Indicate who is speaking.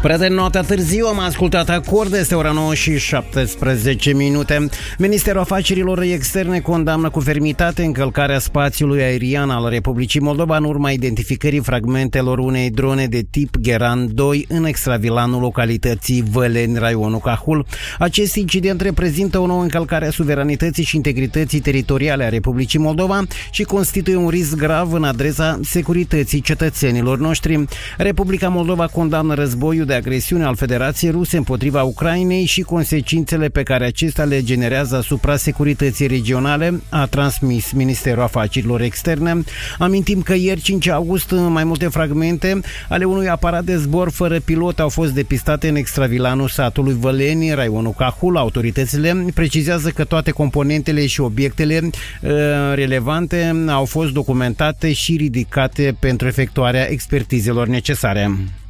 Speaker 1: Prea de noaptea târziu am ascultat Acord, este ora 9 și 17 minute. Ministerul Afacerilor Externe condamnă cu fermitate încălcarea spațiului aerian al Republicii Moldova în urma identificării fragmentelor unei drone de tip Geran 2 în extravilanul localității Văleni, raionul Cahul. Acest incident reprezintă o nouă încălcare a suveranității și integrității teritoriale a Republicii Moldova și constituie un risc grav în adresa securității cetățenilor noștri. Republica Moldova condamnă războiul de agresiune al Federației Ruse împotriva Ucrainei și consecințele pe care acesta le generează asupra securității regionale, a transmis Ministerul Afacerilor Externe. Amintim că ieri, 5 august, mai multe fragmente ale unui aparat de zbor fără pilot au fost depistate în extravilanul satului Văleni, raionul Cahul. Autoritățile precizează că toate componentele și obiectele relevante au fost documentate și ridicate pentru efectuarea expertizelor necesare.